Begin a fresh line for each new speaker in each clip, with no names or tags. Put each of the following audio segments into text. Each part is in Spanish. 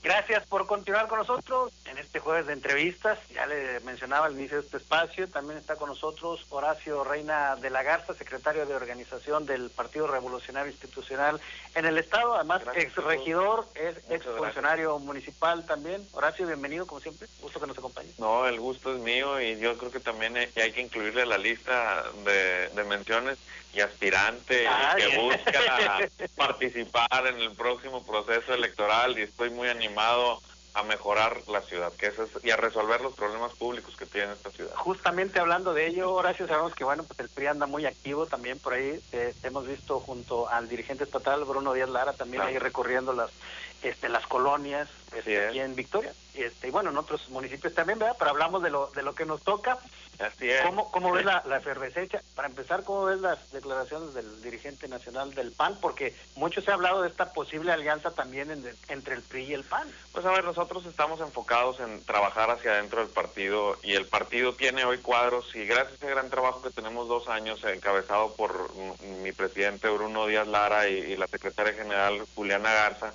Gracias por continuar con nosotros en este jueves de entrevistas. Ya le mencionaba al inicio de este espacio, también está con nosotros Horacio Reina de la Garza, secretario de organización del Partido Revolucionario Institucional en el Estado, además ex regidor, ex funcionario municipal también. Horacio, bienvenido como siempre, gusto que nos acompañe.
No, el gusto es mío y yo creo que también hay que incluirle a la lista de menciones y aspirante que busca participar en el próximo proceso electoral, y estoy muy animado a mejorar la ciudad, y a resolver los problemas públicos que tiene esta ciudad.
Justamente hablando de ello, Horacio, sabemos que bueno, pues el PRI anda muy activo también por ahí. Hemos visto junto al dirigente estatal Bruno Díaz Lara también ahí recorriendo las colonias aquí en Victoria, y bueno, en otros municipios también, ¿verdad? Pero hablamos de lo que nos toca.
Así es.
¿Cómo ves la efervescencia? Para empezar, ¿cómo ves las declaraciones del dirigente nacional del PAN? Porque mucho se ha hablado de esta posible alianza también entre el PRI y el PAN.
Pues a ver, nosotros estamos enfocados en trabajar hacia adentro del partido, y el partido tiene hoy cuadros, y gracias a ese gran trabajo que tenemos 2 años encabezado por mi presidente Bruno Díaz Lara y la secretaria general Juliana Garza,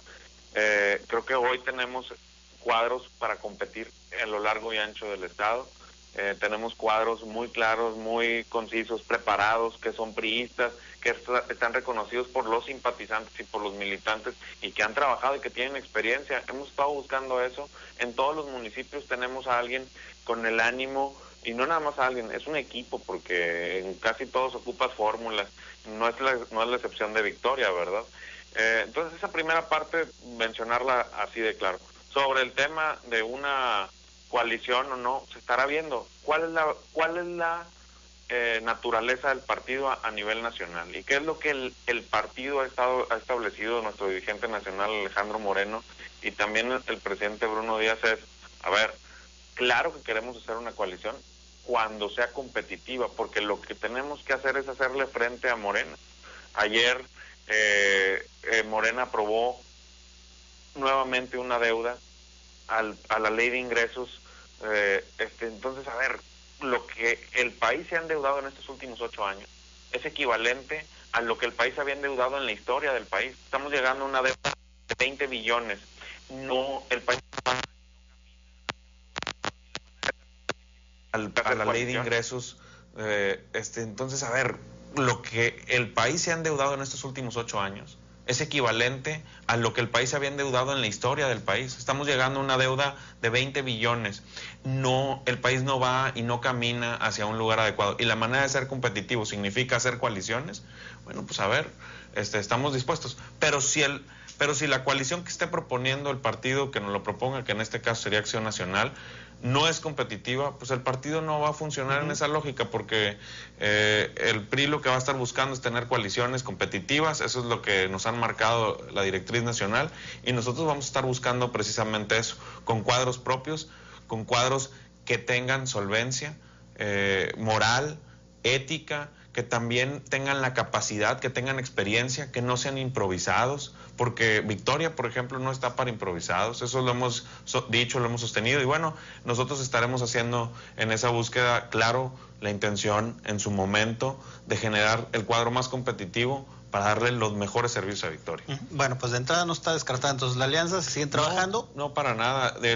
creo que hoy tenemos cuadros para competir a lo largo y ancho del estado. Tenemos cuadros muy claros, muy concisos, preparados, que son priistas, que están reconocidos por los simpatizantes y por los militantes, y que han trabajado y que tienen experiencia. Hemos estado buscando eso. En todos los municipios tenemos a alguien con el ánimo, y no nada más a alguien, es un equipo, porque en casi todos ocupas fórmulas. No es la excepción de Victoria, ¿verdad? Entonces esa primera parte, mencionarla así de claro. Sobre el tema de una coalición o no, se estará viendo cuál es la naturaleza del partido a nivel nacional, y qué es lo que el partido ha establecido, nuestro dirigente nacional Alejandro Moreno, y también el presidente Bruno Díaz. A ver, claro que queremos hacer una coalición cuando sea competitiva, porque lo que tenemos que hacer es hacerle frente a Morena. Ayer Morena aprobó nuevamente una deuda a la ley de ingresos. Entonces, a ver, lo que el país se ha endeudado en estos últimos 8 años es equivalente a lo que el país había endeudado en la historia del país. Estamos llegando a una deuda de 20 billones. No, el país a la ley de ingresos. Entonces, a ver, lo que el país se ha endeudado en estos últimos 8 años es equivalente a lo que el país había endeudado en la historia del país. Estamos llegando a una deuda de 20 billones. No, el país no va y no camina hacia un lugar adecuado. Y la manera de ser competitivo significa hacer coaliciones. Bueno, pues a ver, estamos dispuestos. Pero si la coalición que esté proponiendo el partido que nos lo proponga, que en este caso sería Acción Nacional, no es competitiva, pues el partido no va a funcionar en esa lógica, porque el PRI lo que va a estar buscando es tener coaliciones competitivas. Eso es lo que nos han marcado la directriz nacional, y nosotros vamos a estar buscando precisamente eso, con cuadros propios, con cuadros que tengan solvencia moral, ética, que también tengan la capacidad, que tengan experiencia, que no sean improvisados, porque Victoria, por ejemplo, no está para improvisados. Eso lo hemos dicho, lo hemos sostenido, y bueno, nosotros estaremos haciendo en esa búsqueda, claro, la intención en su momento de generar el cuadro más competitivo para darle los mejores servicios a Victoria.
Bueno, pues de entrada no está descartada, entonces la alianza, ¿se siguen trabajando?
No, para nada.